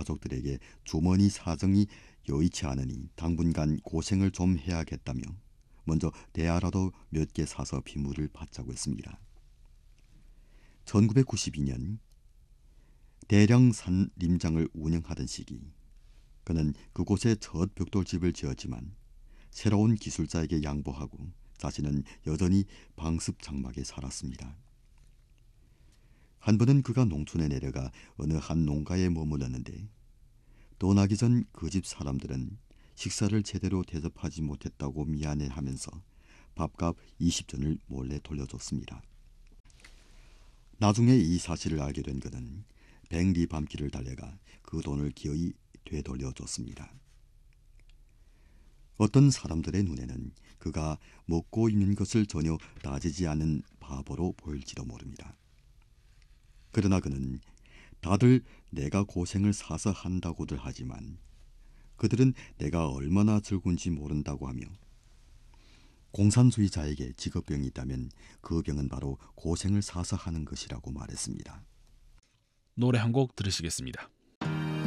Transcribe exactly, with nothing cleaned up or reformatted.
가족들에게 주머니 사정이 여의치 않으니 당분간 고생을 좀 해야겠다며 먼저 대하라도 몇 개 사서 빗물을 받자고 했습니다. 천구백구십이 년 대령산 림장을 운영하던 시기 그는 그곳에 첫 벽돌집을 지었지만 새로운 기술자에게 양보하고 자신은 여전히 방습 장막에 살았습니다. 한 번은 그가 농촌에 내려가 어느 한 농가에 머물렀는데 떠나기 전 그 집 사람들은 식사를 제대로 대접하지 못했다고 미안해하면서 밥값 이십 전을 몰래 돌려줬습니다. 나중에 이 사실을 알게 된 그는 백리 밤길을 달려가 그 돈을 기어이 되돌려줬습니다. 어떤 사람들의 눈에는 그가 먹고 있는 것을 전혀 따지지 않는 바보로 보일지도 모릅니다. 그러나 그는 다들 내가 고생을 사서 한다고들 하지만 그들은 내가 얼마나 즐거운지 모른다고 하며 공산주의자에게 직업병이 있다면 그 병은 바로 고생을 사서 하는 것이라고 말했습니다. 노래 한 곡 들으시겠습니다.